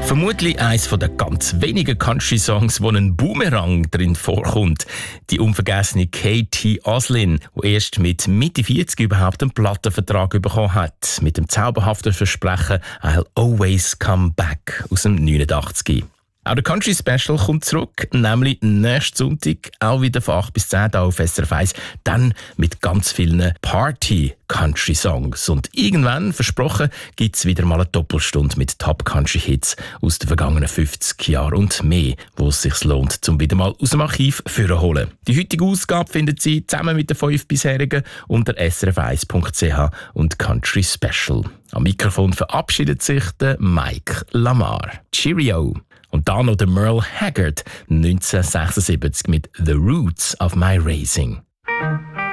Vermutlich eines der ganz wenigen Country-Songs, wo ein Boomerang drin vorkommt. Die unvergessene Katie Oslin, die erst mit Mitte 40 überhaupt einen Plattenvertrag bekommen hat. Mit dem zauberhaften Versprechen «I'll always come back» aus dem 89. Auch der Country Special kommt zurück, nämlich nächsten Sonntag, auch wieder von 8 bis 10 auf SRF 1, dann mit ganz vielen Party-Country-Songs. Und irgendwann, versprochen, gibt es wieder mal eine Doppelstunde mit Top-Country-Hits aus den vergangenen 50 Jahren und mehr, wo es sich lohnt, zum wieder mal aus dem Archiv vorzuholen. Die heutige Ausgabe findet Sie zusammen mit den 5 bisherigen unter srf1.ch und Country Special. Am Mikrofon verabschiedet sich der Mike Lamar. Cheerio! Und dann noch der Merle Haggard 1976 mit «The Roots of My Raising».